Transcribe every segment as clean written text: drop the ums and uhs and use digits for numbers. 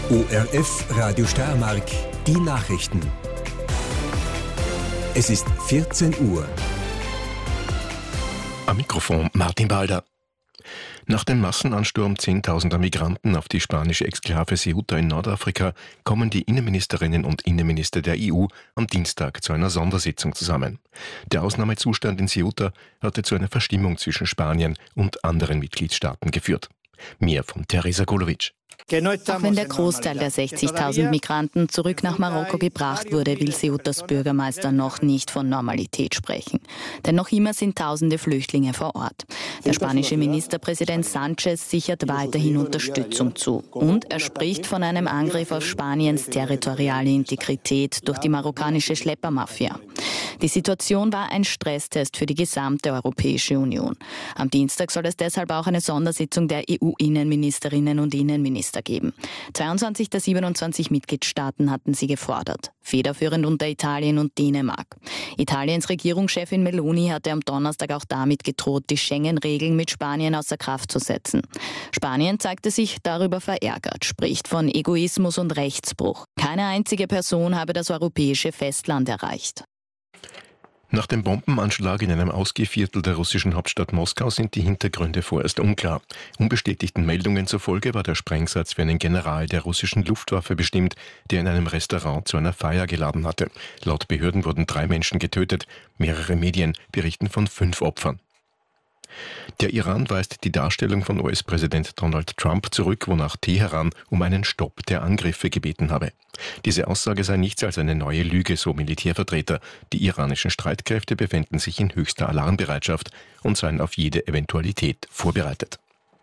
ORF Radio Steiermark, die Nachrichten. Es ist 14 Uhr. Am Mikrofon Martin Balder. Nach dem Massenansturm zehntausender Migranten auf die spanische Exklave Ceuta in Nordafrika kommen die Innenministerinnen und Innenminister der EU am Dienstag zu einer Sondersitzung zusammen. Der Ausnahmezustand in Ceuta hatte zu einer Verstimmung zwischen Spanien und anderen Mitgliedstaaten geführt. Mehr von Teresa Golovic. Auch wenn der Großteil der 60.000 Migranten zurück nach Marokko gebracht wurde, will Ceutas Bürgermeister noch nicht von Normalität sprechen. Denn noch immer sind tausende Flüchtlinge vor Ort. Der spanische Ministerpräsident Sánchez sichert weiterhin Unterstützung zu. Und er spricht von einem Angriff auf Spaniens territoriale Integrität durch die marokkanische Schleppermafia. Die Situation war ein Stresstest für die gesamte Europäische Union. Am Dienstag soll es deshalb auch eine Sondersitzung der EU-Innenministerinnen und Innenminister geben. 22 der 27 Mitgliedstaaten hatten sie gefordert, federführend unter Italien und Dänemark. Italiens Regierungschefin Meloni hatte am Donnerstag auch damit gedroht, die Schengen-Regeln mit Spanien außer Kraft zu setzen. Spanien zeigte sich darüber verärgert, spricht von Egoismus und Rechtsbruch. Keine einzige Person habe das europäische Festland erreicht. Nach dem Bombenanschlag in einem Ausgehviertel der russischen Hauptstadt Moskau sind die Hintergründe vorerst unklar. Unbestätigten Meldungen zufolge war der Sprengsatz für einen General der russischen Luftwaffe bestimmt, der in einem Restaurant zu einer Feier geladen hatte. Laut Behörden wurden 3 Menschen getötet. Mehrere Medien berichten von 5 Opfern. Der Iran weist die Darstellung von US-Präsident Donald Trump zurück, wonach Teheran um einen Stopp der Angriffe gebeten habe. Diese Aussage sei nichts als eine neue Lüge, so Militärvertreter. Die iranischen Streitkräfte befänden sich in höchster Alarmbereitschaft und seien auf jede Eventualität vorbereitet.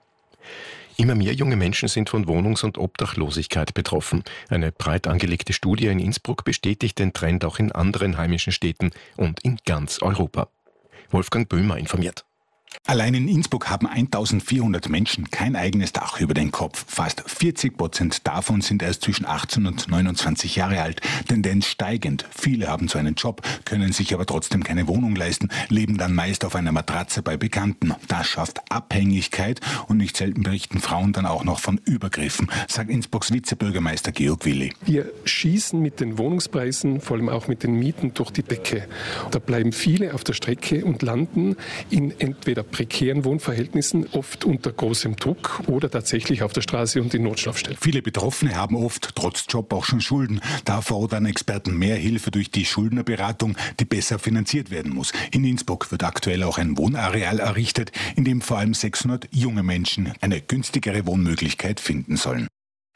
Immer mehr junge Menschen sind von Wohnungs- und Obdachlosigkeit betroffen. Eine breit angelegte Studie in Innsbruck bestätigt den Trend auch in anderen heimischen Städten und in ganz Europa. Wolfgang Böhmer informiert. Allein in Innsbruck haben 1400 Menschen kein eigenes Dach über den Kopf. Fast 40% davon sind erst zwischen 18 und 29 Jahre alt. Tendenz steigend. Viele haben so einen Job, können sich aber trotzdem keine Wohnung leisten, leben dann meist auf einer Matratze bei Bekannten. Das schafft Abhängigkeit und nicht selten berichten Frauen dann auch noch von Übergriffen, sagt Innsbrucks Vizebürgermeister Georg Willi. Wir schießen mit den Wohnungspreisen, vor allem auch mit den Mieten, durch die Decke. Da bleiben viele auf der Strecke und landen in entweder prekären Wohnverhältnissen, oft unter großem Druck oder tatsächlich auf der Straße und in Notschlafstellen. Viele Betroffene haben oft trotz Job auch schon Schulden. Da fordern Experten mehr Hilfe durch die Schuldnerberatung, die besser finanziert werden muss. In Innsbruck wird aktuell auch ein Wohnareal errichtet, in dem vor allem 600 junge Menschen eine günstigere Wohnmöglichkeit finden sollen.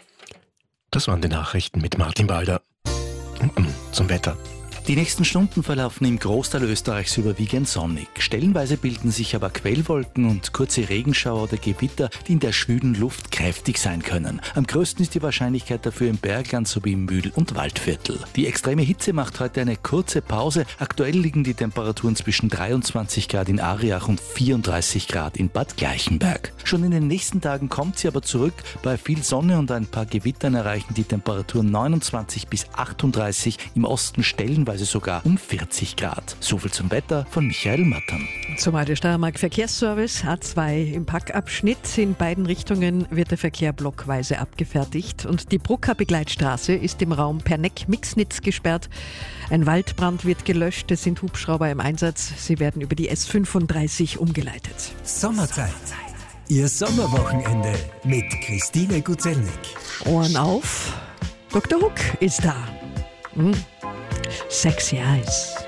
Das waren die Nachrichten mit Martin Balder. Und nun zum Wetter. Die nächsten Stunden verlaufen im Großteil Österreichs überwiegend sonnig. Stellenweise bilden sich aber Quellwolken und kurze Regenschauer oder Gewitter, die in der schwülen Luft kräftig sein können. Am größten ist die Wahrscheinlichkeit dafür im Bergland sowie im Mühl- und Waldviertel. Die extreme Hitze macht heute eine kurze Pause. Aktuell liegen die Temperaturen zwischen 23 Grad in Ariach und 34 Grad in Bad Gleichenberg. Schon in den nächsten Tagen kommt sie aber zurück. Bei viel Sonne und ein paar Gewittern erreichen die Temperaturen 29 bis 38, im Osten stellenweise sogar um 40 Grad. Soviel zum Wetter von Michael Mattern. Zum Radio Steiermark Verkehrsservice A2 im Packabschnitt. In beiden Richtungen wird der Verkehr blockweise abgefertigt und die Brucker Begleitstraße ist im Raum Perneck-Mixnitz gesperrt. Ein Waldbrand wird gelöscht, es sind Hubschrauber im Einsatz. Sie werden über die S35 umgeleitet. Sommerzeit. Ihr Sommerwochenende mit Christine Guzelnik. Ohren auf, Dr. Hook ist da. Sexy Eyes.